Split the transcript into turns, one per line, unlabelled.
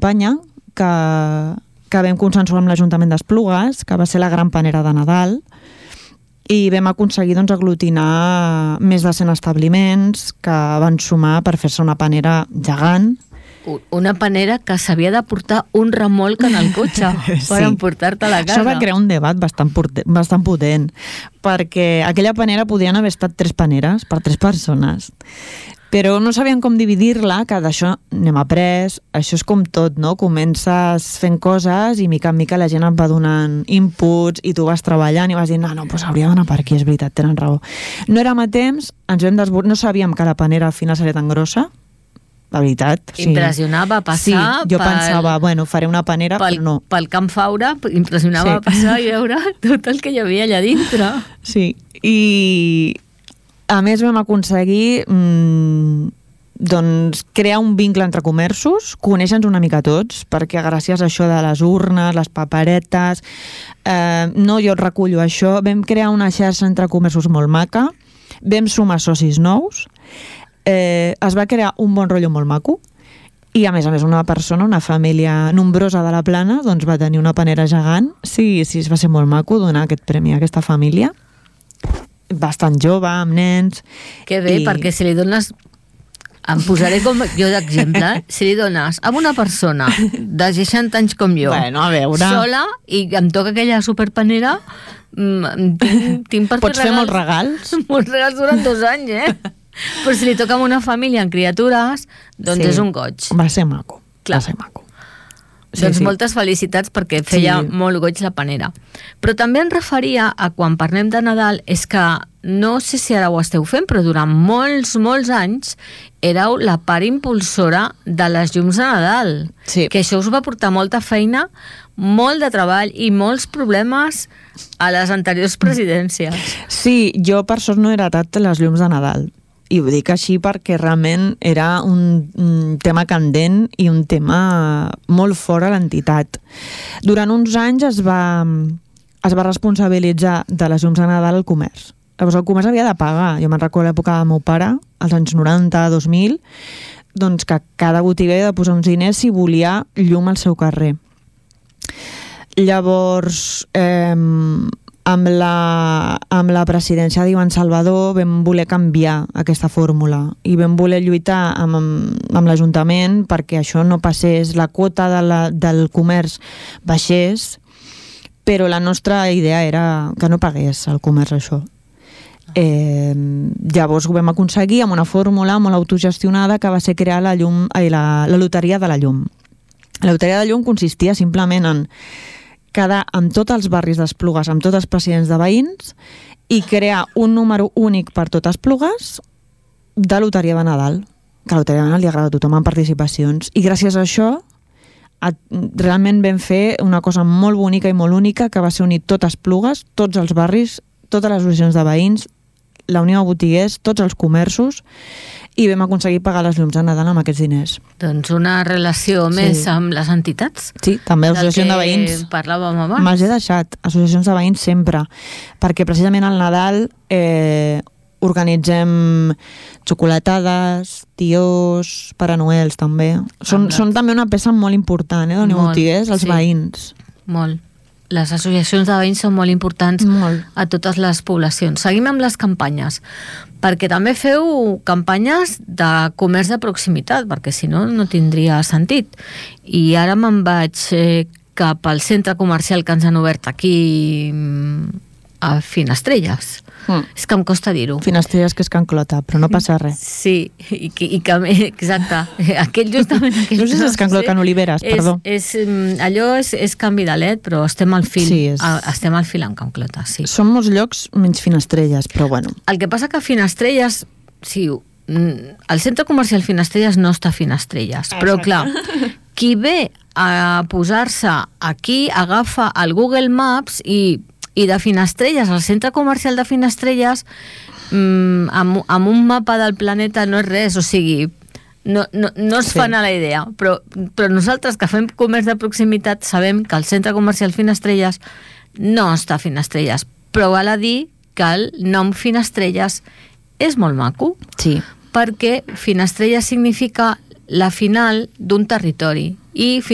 campanya que vam consensuar amb l'Ajuntament d'Esplugues, que va ser la gran panera de Nadal, i vam aconseguir aglutinar més de 100 establiments que van sumar per fer-se una panera gegant.
Una panera que s'havia de portar un remolc en el cotxe per emportar-te a la casa.
Això va crear un debat bastant potent, perquè aquella panera podien haver estat 3 paneres per 3 persones. Però no sabíem com dividir-la, que d'això n'hem après, això és com tot, no? Comences fent coses i mica en mica la gent et va donant inputs i tu vas treballant i vas dir, no, doncs hauria d'anar per aquí, és veritat, tenen raó. No érem a temps, ens vam desbordar, no sabíem que la panera al final seria tan grossa, la veritat. Sí.
Impressionava passar...
Sí, jo pensava, bueno, faré una panera, però no.
Pel Camp Faura impressionava passar i veure tot el que hi havia allà dintre.
Sí, i a més vam aconseguir doncs, crear un vincle entre comerços, conèixer-nos una mica tots, perquè gràcies a això de les urnes, les paperetes, no jo et recullo això, vam crear una xarxa entre comerços molt maca, vam sumar socis nous, es va crear un bon rotllo molt maco i a més una persona, una família nombrosa de la Plana, doncs va tenir una panera gegant. Sí, es va ser molt maco donar aquest premi a aquesta família, bastant jove, amb nens.
Que bé, perquè si li dones, em posaré com jo d'exemple, si li dones a una persona de 60 anys com jo,
bueno, a veure,
sola, i em toca aquella superpanera, tinc per
pots fer molts regals.
Molts regals durant 2 anys, Però si li toca amb una família amb criatures, doncs és un goig.
Va ser maco.
Clar.
Va ser maco.
Doncs moltes felicitats perquè feia molt goig la panera. Però també em referia a quan parlem de Nadal, és que no sé si ara ho esteu fent, però durant molts anys éreu la part impulsora de les llums de Nadal.
Sí.
Que això us va portar molta feina, molt de treball i molts problemes a les anteriors presidències.
Sí, jo per sort no he heretat les llums de Nadal. I ho dic així perquè realment era un tema candent i un tema molt fora a l'entitat. Durant uns anys es va responsabilitzar de les llums de Nadal el comerç. Llavors el comerç havia de pagar. Jo me'n recordo l'època del meu pare, als anys 90, 2000, doncs que cada botiga havia de posar uns diners si volia llum al seu carrer. Llavors, amb la presidència d'Ivan Salvador vam voler canviar aquesta fórmula i vam voler lluitar amb l'Ajuntament perquè això no passés, la quota del comerç baixés, però la nostra idea era que no pagués el comerç això. Llavors ho vam aconseguir amb una fórmula molt autogestionada que va ser crear la loteria de la llum. La loteria de la llum consistia simplement en quedar amb tots els barris d'Esplugues, amb tots els presidents de veïns i crear un número únic per totes Esplugues de loteria de Nadal. Que a la loteria de Nadal li agrada a tothom en participacions. I gràcies a això realment vam fer una cosa molt bonica i molt única que va ser unir totes Esplugues, tots els barris, totes les associacions de veïns, la Unió de Botiguers, tots els comerços, i vam aconseguir pagar les llums de Nadal amb aquests diners.
Doncs una relació més amb les entitats.
Sí, també l'associació de veïns.
Del que parlàvem abans.
Me'ls he deixat, associacions de veïns sempre, perquè precisament al Nadal organitzem xocolatades, tios, Pare Noels també. Són també una peça molt important, de Unió de Botiguers, els veïns.
Molt. Les associacions de veïns són molt importants a totes les poblacions. Seguim amb les campanyes, perquè també feu campanyes de comerç de proximitat, perquè si no, no tindria sentit. I ara me'n vaig cap al centre comercial que ens han obert aquí a Finestrelles. És que em costa dir-ho.
Finestrelles, que és Can Clota, però no passa res.
Sí, i que exacte. Aquell justament...
No sé si és Can Clota, Can Oliveres, perdó.
Allò és canvi de led, però estem al fil. Estem al fil amb Can Clota, sí.
Són molts llocs menys Finestrelles, però bueno.
El que passa que Finestrelles, sí, el centre comercial Finestrelles no està a Finestrelles, però clar, qui ve a posar-se aquí agafa el Google Maps i de Finestrelles, al centre comercial de Finestrelles, amb un mapa del planeta no és res, o sigui, no es fan a la idea, però nosaltres que fem comerç de proximitat sabem que el centre comercial Finestrelles no està a Finestrelles, però val a dir que el nom Finestrelles és molt maco, perquè Finestrelles significa la final d'un territori, i